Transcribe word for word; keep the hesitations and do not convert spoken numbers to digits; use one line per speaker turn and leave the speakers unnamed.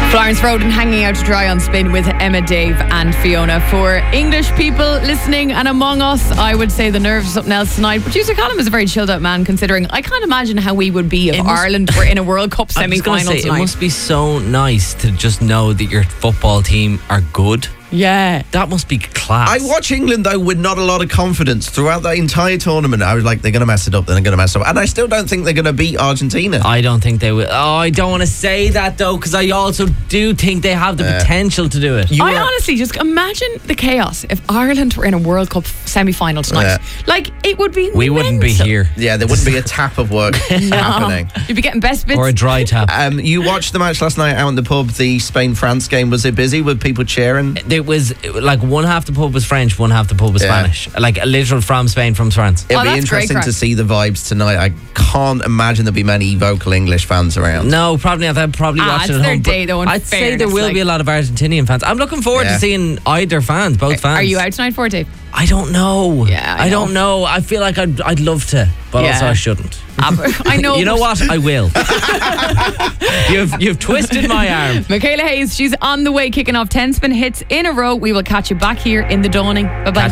Florence Roden hanging out to dry on Spin with Emma, Dave and Fiona. For English people listening and among us, I would say the nerves are something else tonight. Producer Callum is a very chilled out man, considering I can't imagine how we would be if
It must-
Ireland were in a World Cup
I was
semi-final
gonna say,
tonight.
it must be so nice to just know that your football team are good.
Yeah.
That must be class.
I watch England, though, with not a lot of confidence throughout that entire tournament. I was like, they're going to mess it up, they're going to mess it up. And I still don't think they're going to beat Argentina.
I don't think they will. Oh, I don't want to say that, though, because I also do think they have the
Yeah.
potential to do it.
You
I
are-
honestly just imagine the chaos if Ireland were in a World Cup semi-final tonight.
Yeah.
Like, it would be
We wouldn't be
mental.
here.
Yeah, there wouldn't be a tap of work happening.
You'd be getting best bits.
Or a dry tap.
Um, you watched the match last night out in the pub, the Spain-France game. Was it busy with people cheering?
It was like one half the pub was French, one half the pub was
Yeah.
Spanish. Like a literal from Spain, from France.
It'll
Oh,
be
that's great
interesting
crack.
to see the vibes tonight. I can't imagine there'll be many vocal English fans around.
No, probably not. They'll probably
Ah,
watch
it's
it at
their
home. but
day, though, in
I'd say there
fairness,
will
like-
be a lot of Argentinian fans. I'm looking forward
Yeah.
to seeing either fans, both fans.
Are you out tonight for it, Dave?
I don't know.
Yeah, I
I,
know.
don't know. I feel like I'd, I'd love to, but
Yeah.
also I shouldn't.
Ah, but I know.
You know
but-
what? I will. you've you've twisted my arm.
Michaela Hayes, she's on the way, kicking off ten spin hits in a row. We will catch you back here in the dawning. Bye bye.